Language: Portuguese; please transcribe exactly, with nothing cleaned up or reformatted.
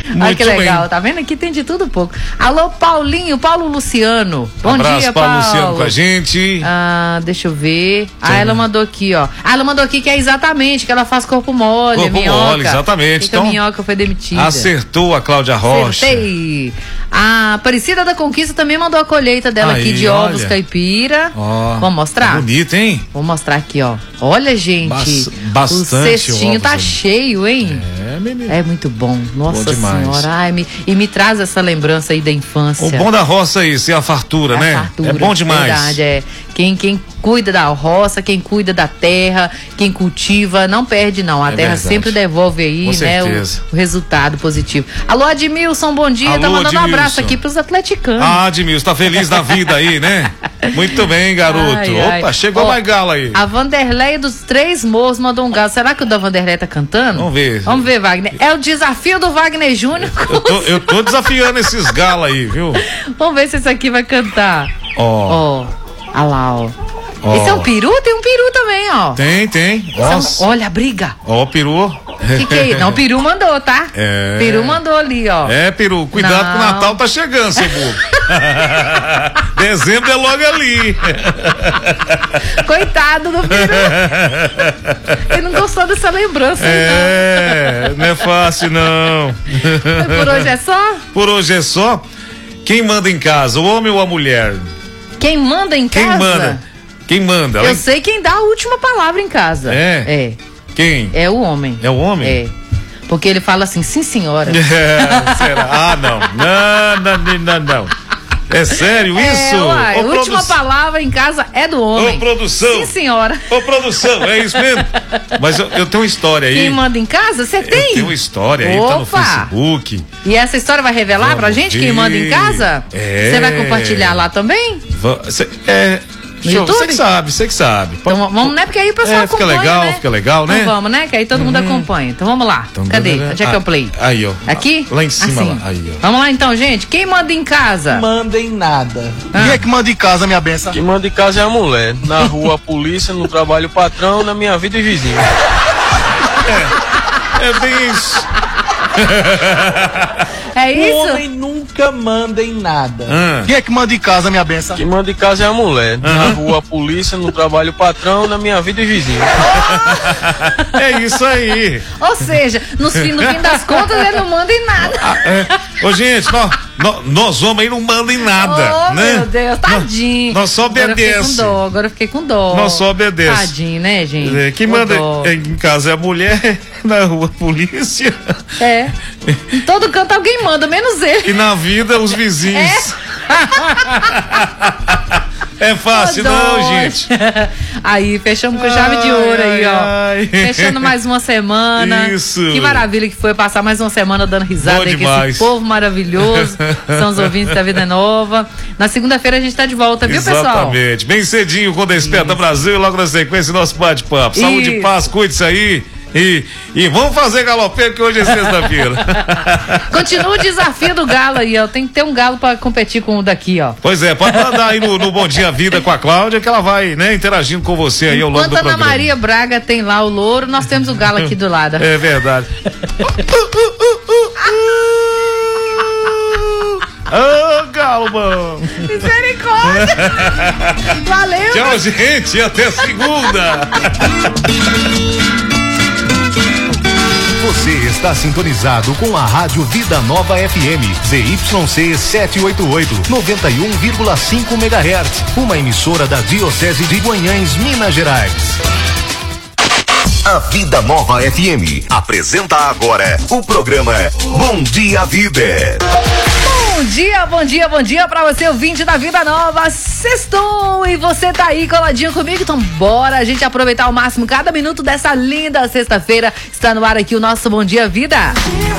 Olha que legal, bem. Tá vendo? Aqui tem de tudo um pouco. Alô, Paulinho, Paulo Luciano. Bom Abraço, dia, Paulo Paulo. Luciano com a gente. Ah, deixa eu ver. Ah, ela mandou aqui, ó. Ah, ela mandou aqui que é exatamente, que ela faz corpo mole, corpo minhoca. mole, exatamente. Então, a minhoca foi demitida. Acertou a Cláudia Rocha. Acertei. A Aparecida da Conquista também mandou a colheita dela aí, aqui de olha. ovos caipira. Ó, vamos mostrar? Bonito, hein? Vou mostrar aqui, ó. Olha, gente. Bas bastante o cestinho ovos, tá né? cheio, hein? É, menino. É muito bom. Nossa bom Senhora. Ai, me, e me traz essa lembrança aí da infância. O bom da roça é isso, é a fartura, é né? A fartura, é bom demais. Verdade, é. Quem, quem cuida da roça, quem cuida da terra, quem cultiva, não perde não. A é terra verdade. sempre devolve aí, Com né, o, o resultado positivo. Alô, Admilson, bom dia. Alô, tá mandando Admilson. um abraço aqui pros atleticanos. Ah, Admilson, tá feliz da vida aí, né? Muito bem, garoto. Ai, ai. Opa, chegou Ó, mais galo aí. A Vanderlei dos Três Morros mandou um galo. Será que o da Vanderlei tá cantando? Vamos ver. Vamos ver, Wagner. É o desafio do Wagner Júnior. Eu tô, eu tô desafiando esses galos aí, viu? Vamos ver se esse aqui vai cantar. Ó. Ó. Olha lá, ó. Ó. Esse é um peru? Tem um peru também, ó. Tem, tem. Nossa. Olha a briga. Ó, o peru. Que que é isso? Não, o peru mandou, tá? É. Peru mandou ali, ó. É, peru, cuidado Não. que o Natal tá chegando, seu burro. Dezembro é logo ali. Coitado do peru. Ele não gostou dessa lembrança, É, não. não é fácil, não. Por hoje é só? Por hoje é só. Quem manda em casa, o homem ou a mulher? Quem manda em Quem casa? manda? Quem manda? Eu Ela- sei quem dá a última palavra em casa. É? É. Quem? É o homem. É o homem? É. Porque ele fala assim, sim, senhora. É, será? Ah, não. Não, não, não, não. É sério isso? É, uai, Ô, a última produ- palavra em casa é do homem. Ô, produção. Sim, senhora. Ô, produção, é isso mesmo? Mas eu, eu tenho uma história aí. Quem manda em casa, você Eu tem? tenho uma história aí, tá no Opa! Facebook. E essa história vai revelar Vamos pra gente ver. quem manda em casa? É. Você vai compartilhar lá também? Va- cê- é. Deixa eu- YouTube? Você que sabe, você que sabe. Então vamos, né? Porque aí o pessoal É, fica acompanha, legal, né? fica legal, né? Então vamos, né? Que aí todo mundo acompanha. Então vamos lá. Então, Cadê? dadada. Onde é que eu play? Ah, aí, ó. Aqui? Lá em cima, Assim. lá. Aí, ó. Vamos lá então, gente. Quem manda em casa? Mandem nada. Ah. Quem é que manda em casa, minha benção? Quem manda em casa é a mulher. Na rua, a polícia, no trabalho, o patrão, na minha vida, e vizinho. É bem isso. É O isso? homem nunca manda em nada. Ah. Quem é que manda em casa, minha benção? Quem manda em casa é a mulher. Na rua, a polícia, no trabalho, o patrão, na minha vida, e vizinho. É isso aí. Ou seja, no fim, no fim das contas, ele não manda em nada. É. Ô, gente, nós, nós, nós homens aí não mandam em nada, Oh, né? meu Deus, tadinho. Nós só Agora eu fiquei com obedece. dó, agora eu fiquei com dó. Nós só obedece. Tadinho, né, gente? É, Quem Ô, manda dó. em casa é a mulher, na rua a polícia É. Em todo canto alguém manda, menos ele. e na vida os vizinhos. É, fácil, Ô, não, dó. gente. Aí, fechamos com chave de ouro aí, ó. Ai, ai. Fechando mais uma semana. Isso. Que maravilha que foi passar mais uma semana dando risada Bom aí com demais. esse povo maravilhoso. São os ouvintes da Vida Nova. Na segunda-feira a gente tá de volta, viu, pessoal? Exatamente. Bem cedinho com o Desperta Brasil e logo na sequência nosso bate-papo. Saúde e Isso. paz, cuide-se aí. E, e vamos fazer galopeiro que hoje é sexta-feira. Continua o desafio do galo aí, ó. Tem que ter um galo pra competir com o daqui, ó. Pois é, pode mandar aí no, no Bom Dia Vida com a Cláudia que ela vai, né, interagindo com você aí ao longo Enquanto do a Ana programa. Maria Braga tem lá o louro, nós temos o galo aqui do lado. É verdade. Ô, galo, bom. Misericórdia! Valeu! Tchau, gente. Até segunda. Você está sintonizado com a Rádio Vida Nova F M, Z Y C setecentos e oitenta e oito, noventa e um vírgula cinco megahertz, uma emissora da Diocese de Guanhães, Minas Gerais. A Vida Nova F M apresenta agora o programa Bom Dia Vida. Bom dia, bom dia, bom dia pra você, ouvinte da Vida Nova. Sextou e você tá aí coladinho comigo, então bora a gente aproveitar ao máximo cada minuto dessa linda sexta-feira. Está no ar aqui o nosso Bom Dia Vida.